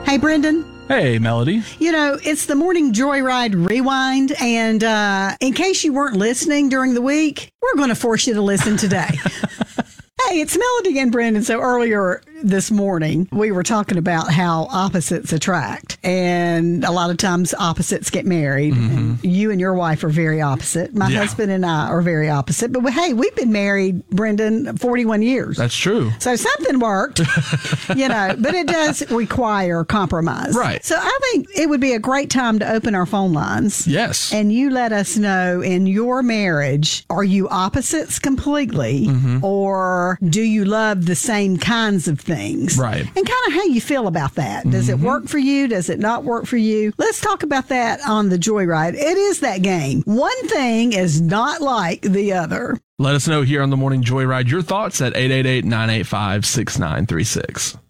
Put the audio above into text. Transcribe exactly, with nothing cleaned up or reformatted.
Hey, Brendan. Hey, Melody. You know, it's the Morning Joyride Rewind, and uh, in case you weren't listening during the week, we're going to force you to listen today. Hey, it's Melody and Brendan. So earlier this morning, we were talking about how opposites attract. And a lot of times opposites get married. Mm-hmm. And you and your wife are very opposite. My yeah. husband and I are very opposite. But hey, we've been married, Brendan, forty-one years. That's true. So something worked, you know, but it does require compromise. Right. So I think it would be a great time to open our phone lines. Yes. And you let us know, in your marriage, are you opposites completely, mm-hmm. or do you love the same kinds of things? Right. And kind of how you feel about that. Does mm-hmm. it work for you? Does it not work for you? Let's talk about that on the Joyride. It is that game. One thing is not like the other. Let us know here on the Morning Joyride your thoughts at eight eight eight, nine eight five, six nine three six.